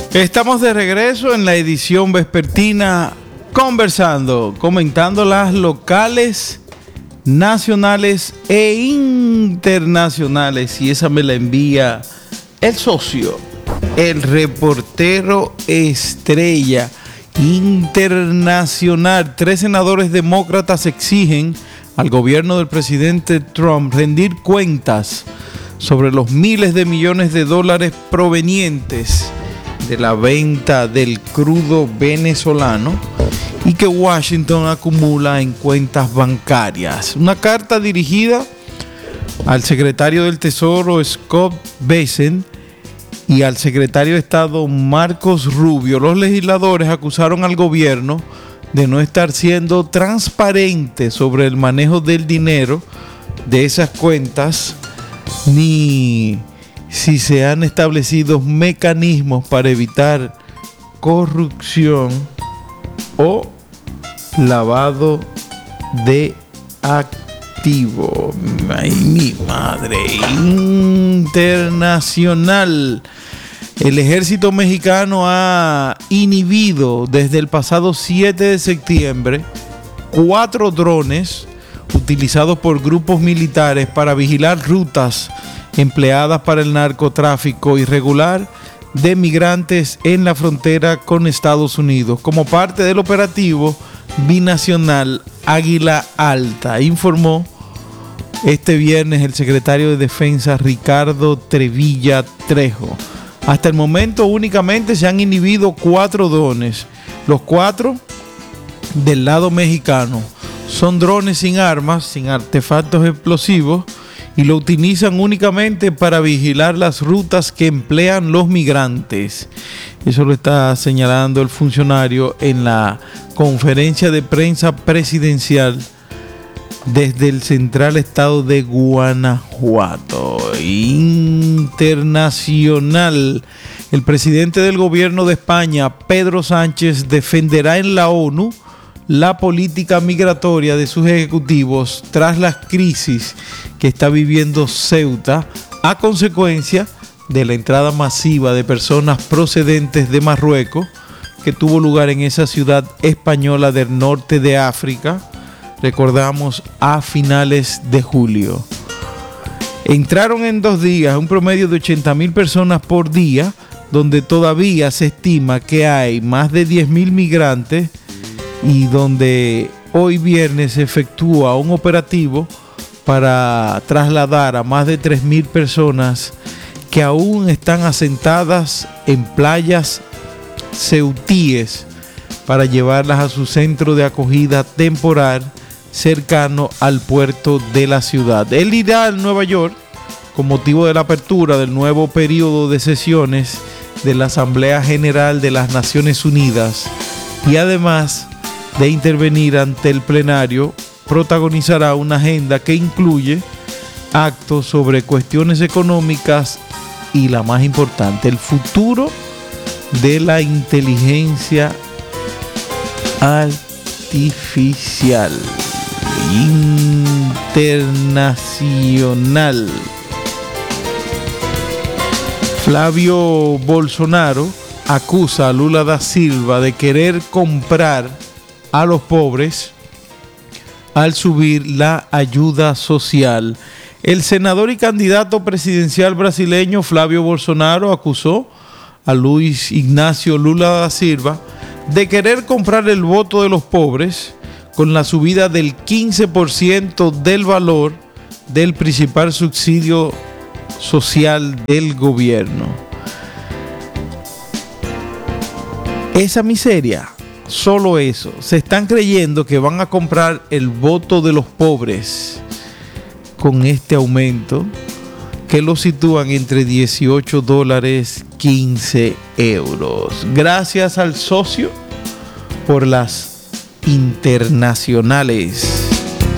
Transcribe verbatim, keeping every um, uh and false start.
Estamos de regreso en la edición vespertina, conversando, comentando las locales, nacionales e internacionales. Y esa me la envía el socio, el reportero estrella internacional. Tres senadores demócratas exigen al gobierno del presidente Trump rendir cuentas sobre los miles de millones de dólares provenientes de la venta del crudo venezolano y que Washington acumula en cuentas bancarias. Una carta dirigida al secretario del Tesoro Scott Bessent y al secretario de Estado Marcos Rubio. Los legisladores acusaron al gobierno de no estar siendo transparente sobre el manejo del dinero de esas cuentas, ni si se han establecido mecanismos para evitar corrupción o lavado de activos. Ay, mi madre. Internacional. El ejército mexicano ha inhibido desde el pasado siete de septiembre cuatro drones utilizados por grupos militares para vigilar rutas empleadas para el narcotráfico irregular de migrantes en la frontera con Estados Unidos, como parte del operativo binacional Águila Alta, informó este viernes el secretario de Defensa Ricardo Trevilla Trejo. Hasta el momento únicamente se han inhibido cuatro drones, los cuatro del lado mexicano. Son drones sin armas, sin artefactos explosivos, y lo utilizan únicamente para vigilar las rutas que emplean los migrantes. Eso lo está señalando el funcionario en la conferencia de prensa presidencial desde el central estado de Guanajuato. Internacional. El presidente del gobierno de España, Pedro Sánchez, defenderá en la ONU la política migratoria de sus ejecutivos tras la crisis que está viviendo Ceuta a consecuencia de la entrada masiva de personas procedentes de Marruecos que tuvo lugar en esa ciudad española del norte de África, recordamos, a finales de julio. Entraron en dos días un promedio de ochenta mil personas por día, donde todavía se estima que hay más de diez mil migrantes y donde hoy viernes se efectúa un operativo para trasladar a más de tres mil personas que aún están asentadas en playas ceutíes para llevarlas a su centro de acogida temporal cercano al puerto de la ciudad. Él irá a Nueva York con motivo de la apertura del nuevo periodo de sesiones de la Asamblea General de las Naciones Unidas y además de intervenir ante el plenario, protagonizará una agenda que incluye actos sobre cuestiones económicas y la más importante, el futuro de la inteligencia artificial. Internacional. Flavio Bolsonaro acusa a Lula da Silva de querer comprar a los pobres al subir la ayuda social. El senador y candidato presidencial brasileño Flavio Bolsonaro acusó a Luis Ignacio Lula da Silva de querer comprar el voto de los pobres con la subida del quince por ciento del valor del principal subsidio social del gobierno. Esa miseria, solo eso. Se están creyendo que van a comprar el voto de los pobres con este aumento que lo sitúan entre dieciocho dólares, quince euros. Gracias al socio por las internacionales.